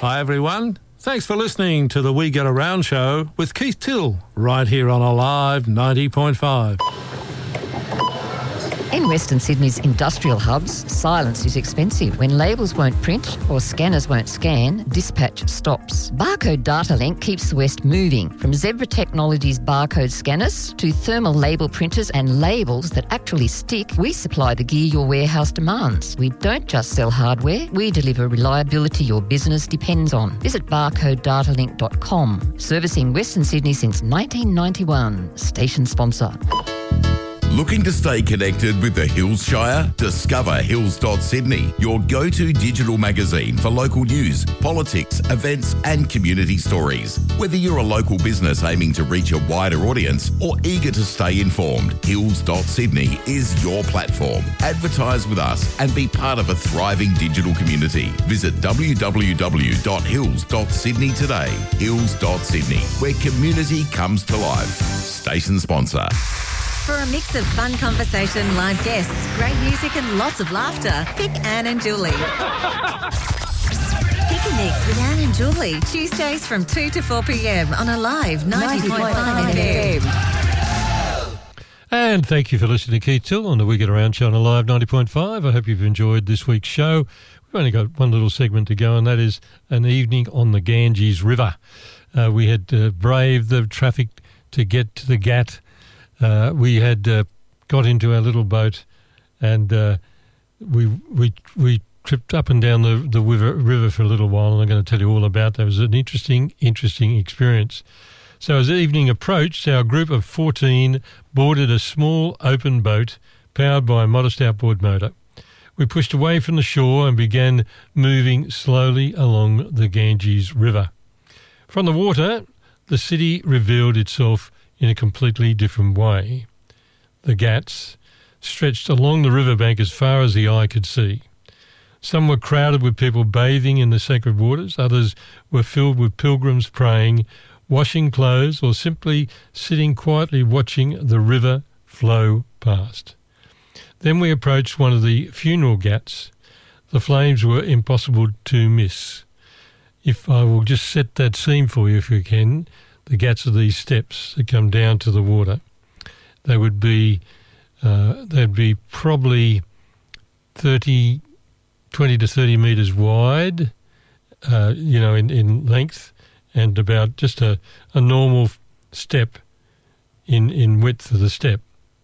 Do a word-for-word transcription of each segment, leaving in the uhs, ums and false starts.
Hi everyone. Thanks for listening to the We Get Around show with Keith Till, right here on Alive ninety point five. In Western Sydney's industrial hubs, silence is expensive. When labels won't print or scanners won't scan, dispatch stops. Barcode Data Link keeps the West moving, from Zebra Technologies barcode scanners to thermal label printers and labels that actually stick. We supply the gear your warehouse demands. We don't just sell hardware, we deliver reliability your business depends on. Visit barcode data link dot com. Servicing Western Sydney since nineteen ninety-one. Station sponsor. Looking to stay connected with the Hills Shire? Discover hills dot sydney, your go-to digital magazine for local news, politics, events and community stories. Whether you're a local business aiming to reach a wider audience or eager to stay informed, hills dot sydney is your platform. Advertise with us and be part of a thriving digital community. Visit w w w dot hills dot sydney today. hills dot sydney, where community comes to life. Station sponsor. For a mix of fun conversation, live guests, great music and lots of laughter, pick Anne and Julie. Pick a mix with Anne and Julie, Tuesdays from two to four p.m. on Alive ninety point five F M. And thank you for listening to Keith Till on the We Get Around show on Alive ninety point five. I hope you've enjoyed this week's show. We've only got one little segment to go, and that is an evening on the Ganges River. Uh, we had uh, braved the traffic to get to the Gat. Uh, we had uh, got into our little boat and uh, we we we tripped up and down the, the river, river for a little while, and I'm going to tell you all about that. It was an interesting, interesting experience. So as evening approached, our group of fourteen boarded a small open boat powered by a modest outboard motor. We pushed away from the shore and began moving slowly along the Ganges River. From the water, the city revealed itself in a completely different way. The Ghats stretched along the riverbank as far as the eye could see. Some were crowded with people bathing in the sacred waters, others were filled with pilgrims praying, washing clothes, or simply sitting quietly watching the river flow past. Then we approached one of the funeral Ghats. The flames were impossible to miss. If I will just set that scene for you if you can, the Ghats are these steps that come down to the water. They would be, uh, they'd be probably thirty, twenty to thirty metres wide, uh, you know, in, in length, and about just a, a normal step in, in width of the step,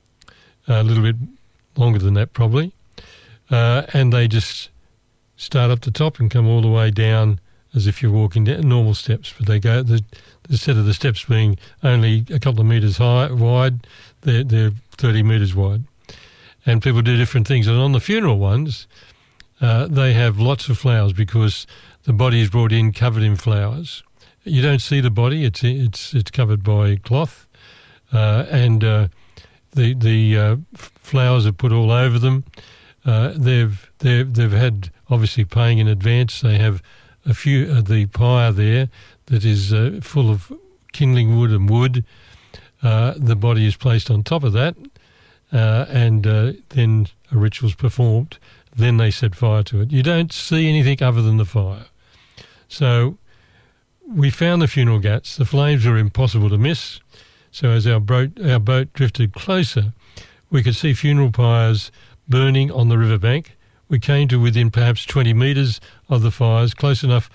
a little bit longer than that probably. Uh, and they just start up the top and come all the way down as if you're walking down normal steps, but they go, the, instead of the steps being only a couple of metres high, wide, they're, they're thirty metres wide. And people do different things. And on the funeral ones, uh, they have lots of flowers because the body is brought in covered in flowers. You don't see the body; it's it's it's covered by cloth, uh, and uh, the the uh, flowers are put all over them. Uh, they've they've they've had obviously paying in advance. They have a few of uh, the pyre there that is uh, full of kindling wood and wood. Uh, the body is placed on top of that, uh, and uh, then a ritual's performed. Then they set fire to it. You don't see anything other than the fire. So we found the funeral Ghats. The flames were impossible to miss. So as our boat, our boat drifted closer, we could see funeral pyres burning on the riverbank. We came to within perhaps twenty metres of the fires, close enough